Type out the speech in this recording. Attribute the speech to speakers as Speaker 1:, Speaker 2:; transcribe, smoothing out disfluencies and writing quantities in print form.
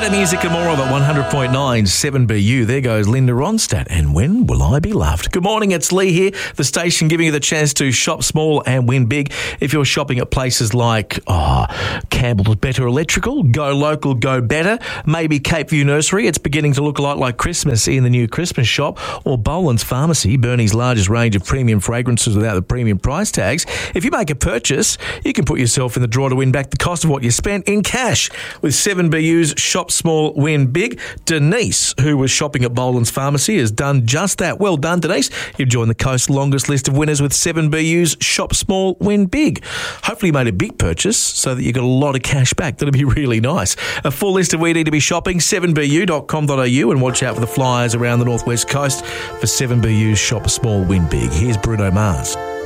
Speaker 1: Better music and more of it, 100.9 7BU. There goes Linda Ronstadt. And when will I be loved? Good morning, it's Lee here. The station giving you the chance to shop small and win big. If you're shopping at places like Campbell's Better Electrical, Go Local, Go Better, maybe Cape View Nursery, it's beginning to look a lot like Christmas in the new Christmas shop, or Boland's Pharmacy, Burnie's largest range of premium fragrances without the premium price tags. If you make a purchase, you can put yourself in the draw to win back the cost of what you spent in cash with 7BU's Shop Small, Win Big. Denise, who was shopping at Boland's Pharmacy, has done just that. Well done, Denise. You've joined the coast's longest list of winners with 7BU's Shop Small, Win Big. Hopefully you made a big purchase so that you got a lot of cash back. That'd be really nice. A full list of where you need to be shopping, 7bu.com.au, and watch out for the flyers around the northwest coast for 7BU's Shop Small, Win Big. Here's Bruno Mars.